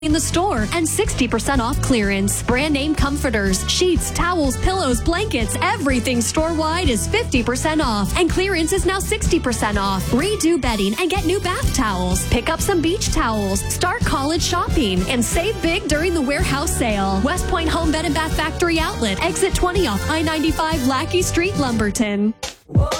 in the store and 60% off clearance. Brand name comforters, sheets, towels, pillows, blankets, everything store-wide is 50% off. And clearance is now 60% off. Redo bedding and get new bath towels. Pick up some beach towels. Start college shopping and save big during the warehouse sale. West Point Home Bed and Bath Factory Outlet. Exit 20 off I-95 Lackey Street, Lumberton.